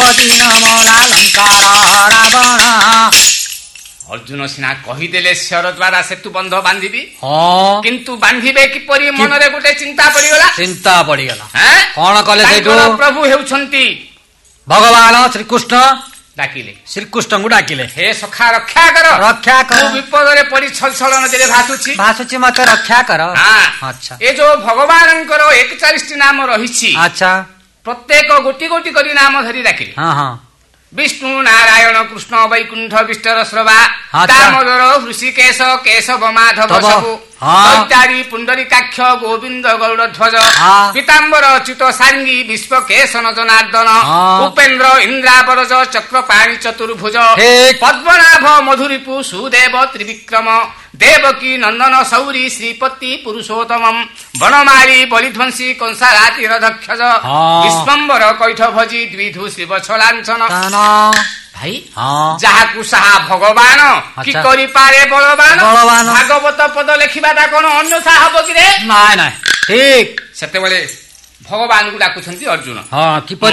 ଦିନ ମଲା ଲଙ୍କାର ରାବଣ। ଅର୍ଜୁନ ସିନା କହିଦେଲେ ଶିର ଦ୍ୱାରା ସେତୁ ବନ୍ଧ ବାନ୍ଧିବି, ହଁ କିନ୍ତୁ ବାନ୍ଧିବେ କିପରି ମନରେ ଗୋଟେ ଚିନ୍ତା ପଡିଗଲା। ଚିନ୍ତା ପଡିଗଲା। ହେଁ? କଣ କଲେ ସେଇଠୁ? ତାଙ୍କର ପ୍ରଭୁ ହେଉଛନ୍ତି ଭଗବାନ ଶ୍ରୀକୃଷ୍ଣ ଡାକିଲେ, ଶ୍ରୀକୃଷ୍ଣଙ୍କୁ ଡାକିଲେ, ହେ ସଖା ରକ୍ଷା କର, ରକ୍ଷା କର, ମୁଁ ବିପଦରେ ପଡି ଛଳଛଳ ନଦୀରେ ଭାସୁଛି, ଭାସୁଛି ମତେ ରକ୍ଷା କର। ହଁ। ଆଚ୍ଛା ଏ ଯୋଉ ଭଗବାନଙ୍କର 41ଟି ନାମ ରହିଛି, ଆଚ୍ଛା ପ୍ରତ୍ୟେକ ଗୋଟି ଗୋଟି କରି ନାମ ଧରି ଡାକିଲେ। ହଁ ହଁ ବିଷ୍ଣୁ ନାରାୟଣ କୃଷ୍ଣ ବୈକୁଣ୍ଠ ବିଷ୍ଟର ଶ୍ରବା ଆଚ୍ଛା। ଦାମୋଦର ଋଷିକେଶ କେଶବ ମାଧବ ତବ। ସବୁ ହଁ। ଦୈତାରି ପୁଣ୍ଡରୀକାକ୍ଷ ଗୋବିନ୍ଦ ଗରୁଡ ଧ୍ୱଜ ହଁ। ପୀତାମ୍ବର ଚ୍ୟୁତ ସାଙ୍ଗୀ ବିଶ୍ୱ କେଶନ ଜନାର୍ଦ୍ଦନ ହଁ। ଉପେନ୍ଦ୍ର ଇନ୍ଦ୍ରାବରଜ ଚକ୍ରପାଣି ଚତୁର୍ଭୁଜ ଠିକ୍। ପଦ୍ମନାଭ ମଧୁରିପୁ ସୁଦେବ ତ୍ରିବିକ୍ରମ ଦେବକୀ ନନ୍ଦନ ସୌରୀ ଶ୍ରୀପତି ପୁରୁଷୋତ୍ତମମ୍ ବନମାଳୀ ବଳିଧ୍ୱଂସୀ କଂସାରାତିର ଦକ୍ଷଜ ହଁ। ବିଶ୍ୱମ୍ବର କୈଠ ଭଜି ଦ୍ବିଧୁ ଶ୍ରୀବଛ ଲାଞ୍ଚନ। ତାନ। ଭାଇ ହଁ ଯାହାକୁ ସାହା ଭଗବାନ କି ଆଚ୍ଛା। କରିପାରେ ବଳବାନ। ବଳବାନ। ଭାଗବତ ପଦ ଲେଖିବାଟା କଣ ଅନ୍ୟଥା ହବ କି ରେ? ନାଇଁ ନାଇଁ ଠିକ। ସେତେବେଳେ ଭଗବାନଙ୍କୁ ଡାକୁଛନ୍ତି ଅର୍ଜୁନ। ହଁ କିପରି